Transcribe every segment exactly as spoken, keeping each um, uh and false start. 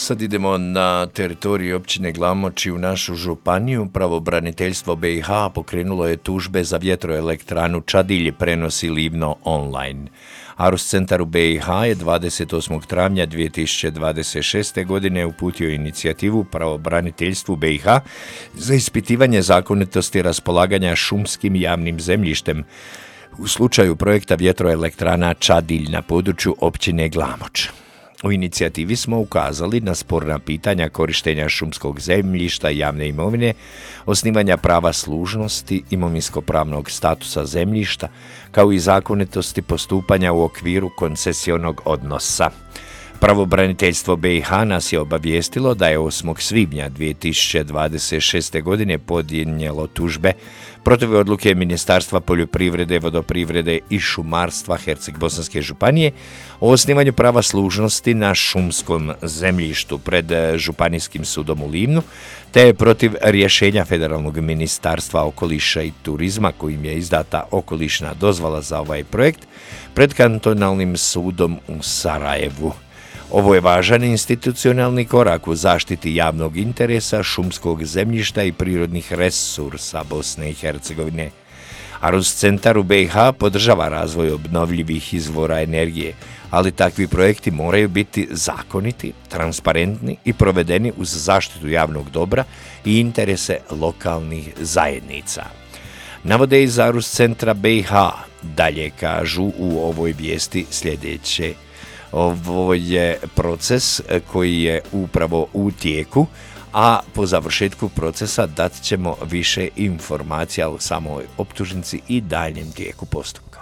Sad idemo na teritoriju općine Glamoči u našu županiju. Pravobraniteljstvo B i H pokrenulo je tužbe za vjetroelektranu Čadilj, prenosi Livno online. Arus centar u B i H je dvadeset osmog travnja dvije tisuće dvadeset šeste. godine uputio inicijativu pravobraniteljstvu B i H za ispitivanje zakonitosti raspolaganja šumskim javnim zemljištem u slučaju projekta vjetroelektrana Čadilj na području općine Glamoč. U inicijativi smo ukazali na sporna pitanja korištenja šumskog zemljišta i javne imovine, osnivanja prava služnosti, imovinsko-pravnog statusa zemljišta, kao i zakonitosti postupanja u okviru koncesionog odnosa. Pravobraniteljstvo B i H nas je obavijestilo da je osmog svibnja dvije tisuće dvadeset šeste. godine podnijelo tužbe protiv odluke Ministarstva poljoprivrede, vodoprivrede i šumarstva Herceg-Bosanske županije o osnivanju prava služnosti na šumskom zemljištu pred Županijskim sudom u Livnu, te protiv rješenja Federalnog ministarstva okoliša i turizma kojim je izdata okolišna dozvola za ovaj projekt pred Kantonalnim sudom u Sarajevu. Ovo je važan institucionalni korak u zaštiti javnog interesa, šumskog zemljišta i prirodnih resursa Bosne i Hercegovine. Arus centar u B i H podržava razvoj obnovljivih izvora energije, ali takvi projekti moraju biti zakoniti, transparentni i provedeni uz zaštitu javnog dobra i interese lokalnih zajednica. Navode iz Arus centra B i H dalje kažu u ovoj vijesti sljedeće. Ovo je proces koji je upravo u tijeku, a po završetku procesa dat ćemo više informacija o samoj optužnici i daljem tijeku postupka.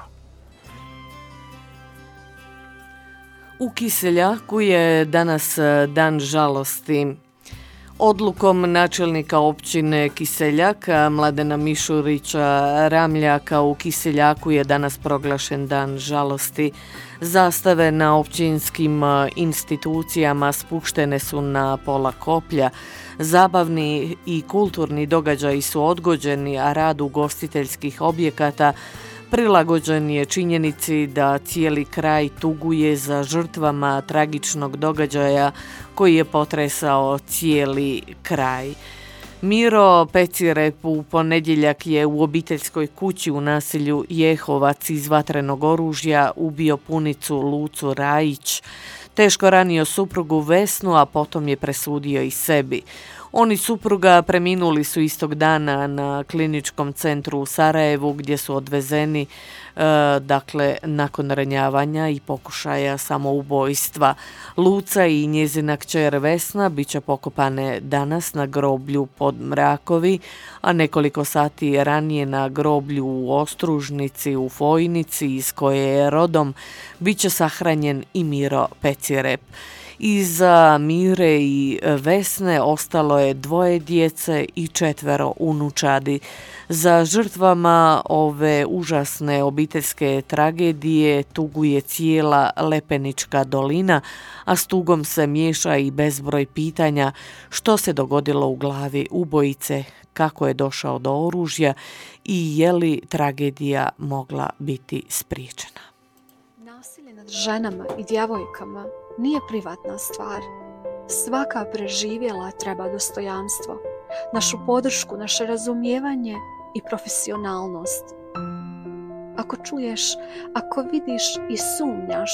U Kiseljaku je danas dan žalosti. Odlukom načelnika općine Kiseljak, Mladena Mišurića Ramljaka, u Kiseljaku je danas proglašen dan žalosti. Zastave na općinskim institucijama spuštene su na pola koplja. Zabavni i kulturni događaji su odgođeni, a rad ugostiteljskih objekata prilagođen je činjenici da cijeli kraj tuguje za žrtvama tragičnog događaja koji je potresao cijeli kraj. Miro Pecirep u ponedjeljak je u obiteljskoj kući u naselju Jehovac iz vatrenog oružja ubio punicu Lucu Rajić, teško ranio suprugu Vesnu, a potom je presudio i sebi. Oni supruga preminuli su istog dana na kliničkom centru u Sarajevu gdje su odvezeni e, dakle nakon ranjavanja i pokušaja samoubojstva. Luca i njezina kćer Vesna bit će pokopane danas na groblju pod Mrakovi, a nekoliko sati ranije na groblju u Ostružnici u Fojnici iz koje je rodom bit će sahranjen i Miro Pecirep. Iza Mire i Vesne ostalo je dvoje djece i četvero unučadi. Za žrtvama ove užasne obiteljske tragedije tuguje cijela Lepenička dolina, a s tugom se miješa i bezbroj pitanja što se dogodilo u glavi ubojice, kako je došao do oružja i je li tragedija mogla biti spriječena. Nasilje nad ženama i djevojkama nije privatna stvar. Svaka preživjela treba dostojanstvo, našu podršku, naše razumijevanje i profesionalnost. Ako čuješ, ako vidiš i sumnjaš,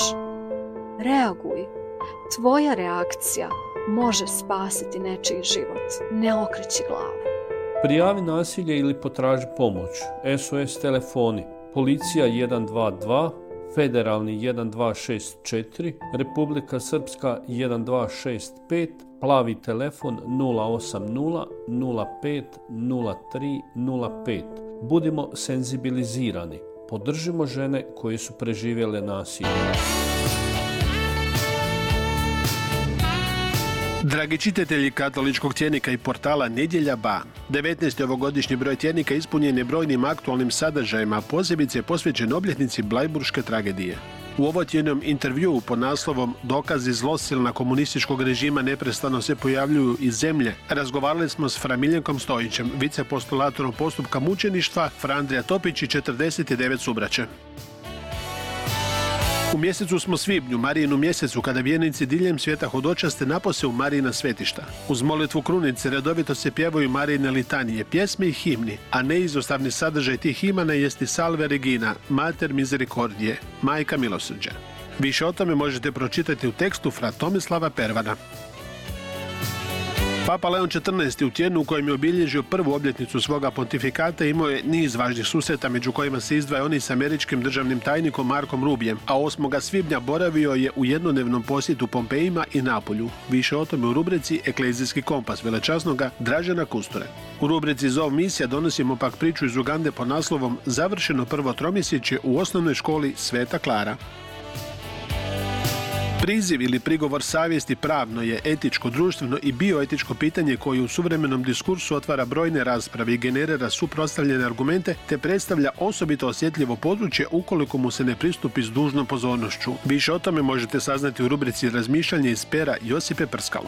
reaguj. Tvoja reakcija može spasiti nečiji život. Ne okreći glavu. Prijavi nasilje ili potraži pomoć. S O S telefoni. Policija jedan dva dva, Federalni jedan dva šest četiri, Republika Srpska jedan dva šest pet, plavi telefon nula osam nula nula pet nula tri nula pet. Budimo senzibilizirani. Podržimo žene koje su preživjele nasilje. Dragi čitatelji katoličkog tjednika i portala Nedjelja Ban, devetnaesti ovogodišnji broj tjednika ispunjen je brojnim aktualnim sadržajima, posebice posvećen obljetnici Blajburške tragedije. U ovotjednom intervjuu pod naslovom Dokazi zlosilna komunističkog režima neprestano se pojavljuju iz zemlje, razgovarali smo s Fra Miljenkom Stojićem, vicepostulatorom postupka mučeništva, Fra Andrija Topić i četrdeset devet subraće. U mjesecu smo svibnju, Marijinu mjesecu, kada vjernici diljem svijeta hodočaste napose u Marijina svetišta. Uz molitvu krunice redovito se pjevaju Marijine litanije, pjesme i himni, a neizostavni sadržaj tih himana jesti Salve Regina, Mater Misericordije, Majka milosrđa. Više o tome možete pročitati u tekstu fra Tomislava Pervana. Papa Leon četrnaesti u tjednu u kojem je obilježio prvu obljetnicu svoga pontifikata imao je niz važnih susreta, među kojima se izdvaja oni s američkim državnim tajnikom Markom Rubijem, a osmog svibnja boravio je u jednodnevnom posjetu Pompejima i Napolju. Više o tome u rubrici Eklezijski kompas velečasnoga Dražena Kusture. U rubrici Zov misija donosimo pak priču iz Ugande pod naslovom Završeno prvo tromjesečje u osnovnoj školi Sveta Klara. Priziv ili prigovor savjesti pravno je etičko, društveno i bioetičko pitanje koje u suvremenom diskursu otvara brojne rasprave i generira suprotstavljene argumente te predstavlja osobito osjetljivo područje ukoliko mu se ne pristupi s dužnom pozornošću. Više o tome možete saznati u rubrici Razmišljanje iz pera Josipe Prskalo.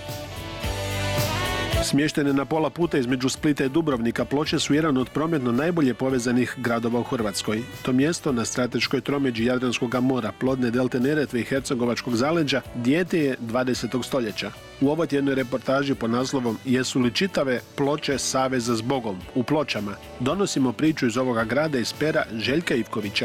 Smještene na pola puta između Splita i Dubrovnika, Ploče su jedan od prometno najbolje povezanih gradova u Hrvatskoj. To mjesto na strateškoj tromeđi Jadranskog mora, plodne delte Neretve i Hercegovačkog zaleđa, dijete je dvadesetog stoljeća. U ovoj tjednoj reportaži pod naslovom Jesu li čitave Ploče saveza s Bogom u Pločama donosimo priču iz ovoga grada iz pera Željka Ivkovića.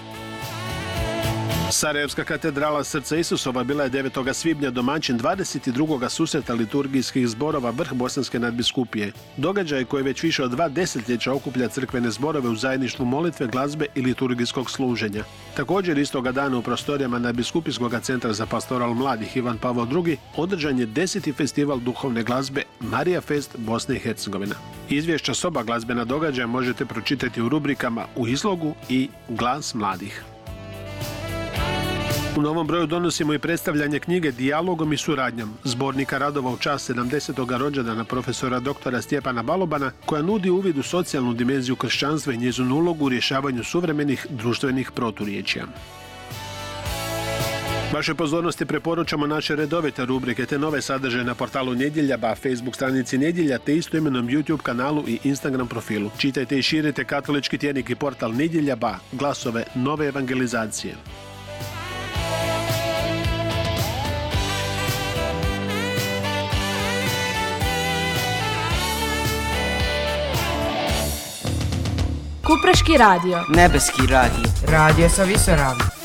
Sarajevska katedrala Srca Isusova bila je devetog svibnja domaćin dvadeset drugog susreta liturgijskih zborova Vrh Bosanske nadbiskupije. Događaj koji već više od dva desetljeća okuplja crkvene zborove u zajedništvu molitve, glazbe i liturgijskog služenja. Također istoga dana u prostorijama Nadbiskupijskog centra za pastoral mladih Ivan Pavao drugi održan je deseti festival duhovne glazbe Marija Fest Bosne i Hercegovina. Izvješća s oba glazbena događaja možete pročitati u rubrikama U izlogu i Glas mladih. U novom broju donosimo i predstavljanje knjige Dijalogom i suradnjom, zbornika radova u čast sedamdesetog rođendana profesora doktora Stjepana Balobana, koja nudi uvid u socijalnu dimenziju kršćanstva i njezinu ulogu u rješavanju suvremenih društvenih proturječja. Vašoj pozornosti preporučamo naše redovite rubrike te nove sadržaje na portalu Nedjelja ba, Facebook stranici Nedjelja te istoimenom YouTube kanalu i Instagram profilu. Čitajte i širite katolički tjednik i portal Nedjelja ba, glasove nove evangelizacije. Kupreški radio. Nebeski radio. Radio sa Visoravni.